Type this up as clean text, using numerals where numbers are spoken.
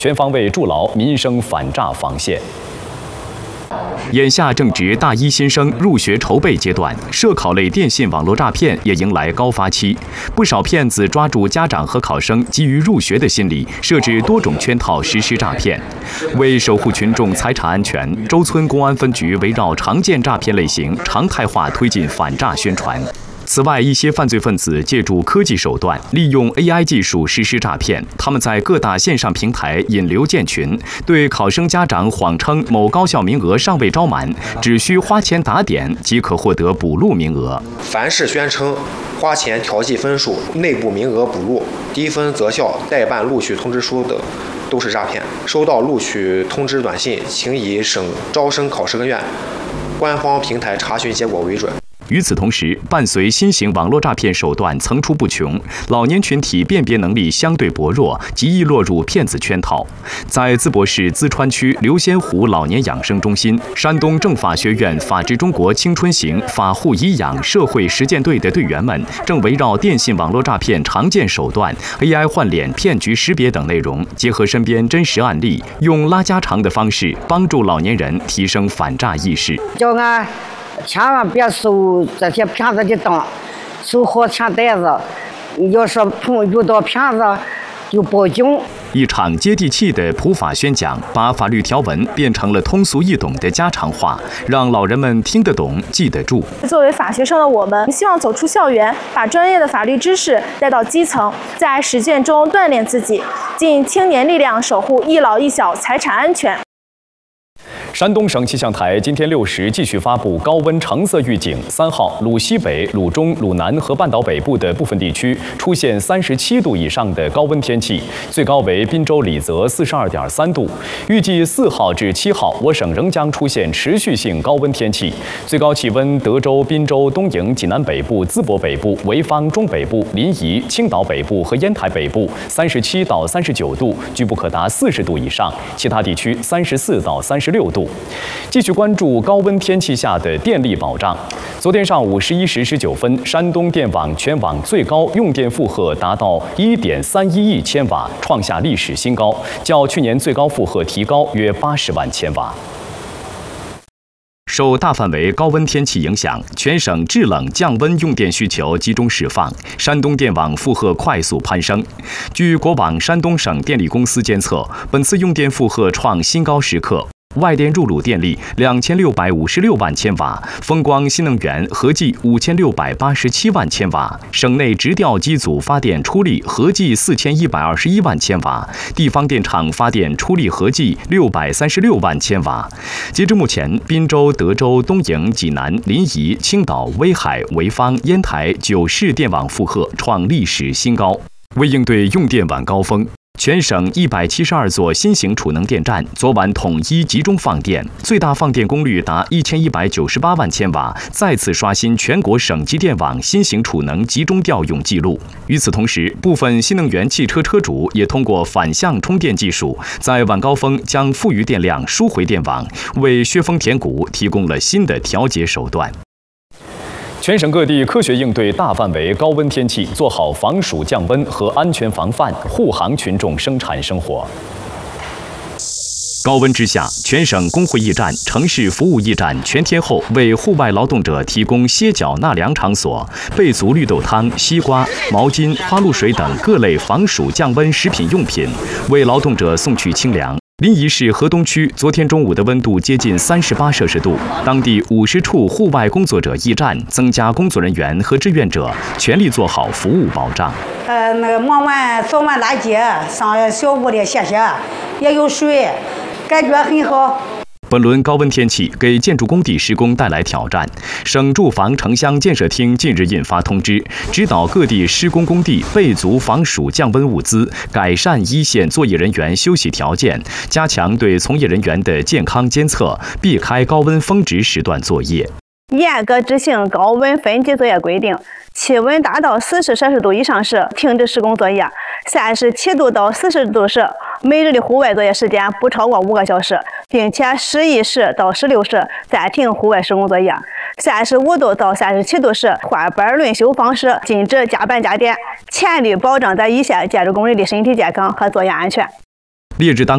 全方位筑牢民生反诈防线。 眼下正值大一新生入学筹备阶段，涉考类电信网络诈骗也迎来高发期。不少骗子抓住家长和考生基于入学的心理，设置多种圈套实施诈骗。为守护群众财产安全，周村公安分局围绕常见诈骗类型，常态化推进反诈宣传。 此外，一些犯罪分子借助科技手段，利用 AI 技术实施诈骗。他们在各大线上平台引流建群，对考生家长谎称某高校名额尚未招满，只需花钱打点即可获得补录名额。 凡是宣称花钱调剂分数、内部名额补录、低分择校、代办录取通知书等，都是诈骗。收到录取通知短信，请以省招生考试院官方平台查询结果为准。 与此同时，伴随新型网络诈骗手段层出不穷，老年群体辨别能力相对薄弱，极易落入骗子圈套。在淄博市淄川区刘仙湖老年养生中心，山东政法学院法治中国青春行法护颐养社会实践队的队员们，正围绕电信网络诈骗常见手段、AI 换脸骗局识别等内容，结合身边真实案例，用拉家常的方式帮助老年人提升反诈意识。 叫俺 千万别收这些骗子的当，收好钱袋子。要是遇到骗子，就报警。 一场接地气的普法宣讲，把法律条文变成了通俗易懂的家常话，让老人们听得懂、记得住。 作为法学生的我们，希望走出校园，把专业的法律知识带到基层，在实践中锻炼自己，尽青年力量守护一老一小财产安全。 山东省气象台今天6时继续发布高温橙色预警。3号，鲁西北、鲁中、鲁南和半岛北部的部分地区出现37度以上的高温天气，最高为滨州李泽42.3度。预计4号至7号，我省仍将出现持续性高温天气，最高气温德州、滨州、东营、济南北部、淄博北部、潍坊中北部、临沂、青岛北部和烟台北部37到39度，局部可达40度以上，其他地区34到36度。 继续关注高温天气下的电力保障。昨天上午11时19分，山东电网全网最高用电负荷达到1.31亿千瓦，创下历史新高，较去年最高负荷提高约80万千瓦。 受大范围高温天气影响，全省制冷降温用电需求集中释放，山东电网负荷快速攀升。据国网山东省电力公司监测，本次用电负荷创新高时刻。 外电入炉电力2656万千瓦，风光新能源合计5687万千瓦，省内直调机组发电出力合计4121万千瓦，地方电厂发电出力合计636万千瓦。截至目前，滨州、德州、东营、济南、临沂、青岛、威海、潍坊、烟台9市电网负荷创历史新高。为应对用电晚高峰， 全省172座新型储能电站昨晚统一集中放电，最大放电功率达1198万千瓦，再次刷新全国省级电网新型储能集中调用记录。与此同时，部分新能源汽车车主也通过反向充电技术，在晚高峰将富余电量输回电网，为削峰填谷提供了新的调节手段。 全省各地科学应对大范围高温天气，做好防暑降温和安全防范，护航群众生产生活。 高温之下，全省工会驿站、城市服务驿站全天候为户外劳动者提供歇脚纳凉场所，备足绿豆汤、西瓜、毛巾、花露水等各类防暑降温食品用品，为劳动者送去清凉。 临沂市河东区昨天中午的温度接近38摄氏度，当地50处户外工作者驿站增加工作人员和志愿者，全力做好服务保障。 那个忙完扫完大街，上小屋里歇歇，也有水，感觉很好。 本轮高温天气给建筑工地施工带来挑战。省住房城乡建设厅近日印发通知，指导各地施工工地备足防暑降温物资，改善一线作业人员休息条件，加强对从业人员的健康监测，避开高温峰值时段作业。 严格执行高温分级作业规定，气温达到40摄氏度以上时停止施工作业，37度到40度时每日的户外作业时间不超过5个小时，并且11时到16时暂停户外施工作业。35度到37度时换班轮休方式，禁止加班加点，全力保障在一线建筑工人的身体健康和作业安全。 烈日当